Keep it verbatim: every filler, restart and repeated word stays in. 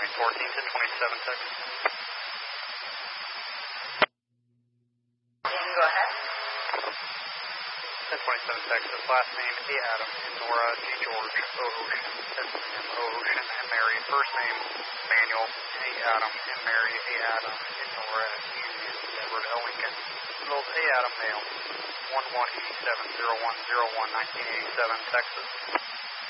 fourteen to twenty-seven, Texas. And go ahead. ten twenty-seven, Texas. Last name A. Adam and Nora G. George O. Ocean. S M O. Ocean and Mary. First name Manuel A. Adam and Mary A. Adam and Nora Union Edward L. Lincoln. Middles A. Adam male. one one eight seven zero one zero one nineteen eighty-seven, Texas.